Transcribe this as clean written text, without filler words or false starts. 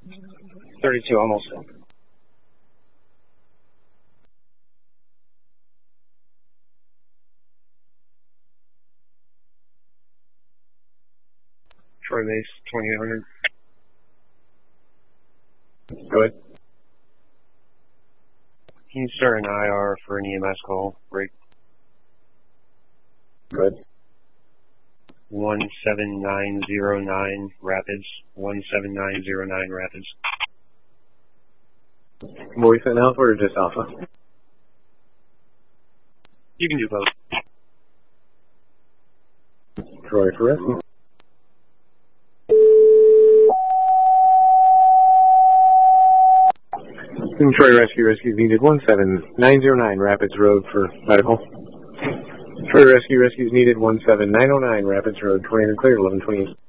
32, almost. Troy Mace, 2800. Go ahead. Can you start an IR for an EMS call? Break. Go ahead. 17909 Rapids. 17909 Rapids. Were we sending Alpha or just Alpha? You can do both. Troy for rescue. Troy Rescue needed 17909 Rapids Road for medical. Troy Rescue needed 17909 Rapids Road, 20 and clear, 1128.